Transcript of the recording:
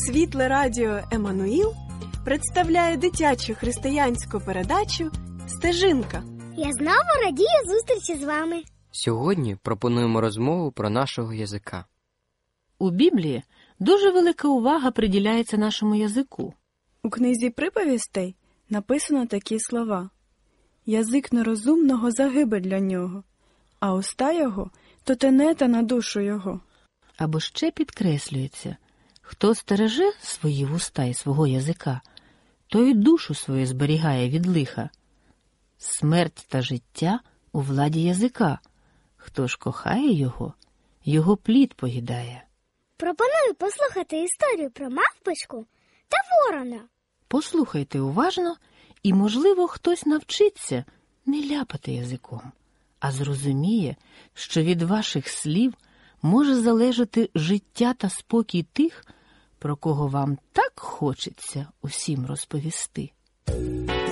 Світле радіо «Еммануїл» представляє дитячу християнську передачу «Стежинка». Я знову радію зустрічі з вами. Сьогодні пропонуємо розмову про нашого язика. У Біблії дуже велика увага приділяється нашому язику. У книзі приповістей написано такі слова: «Язик нерозумного загибель для нього, а уста його – то тенета на душу його». Або ще підкреслюється: хто стереже свої вуста і свого язика, той душу свою зберігає від лиха. Смерть та життя у владі язика. Хто ж кохає його, його плід поїдає. Пропоную послухати історію про мавпочку та ворона. Послухайте уважно, і, можливо, хтось навчиться не ляпати язиком, а зрозуміє, що від ваших слів може залежати життя та спокій тих, про кого вам так хочеться усім розповісти.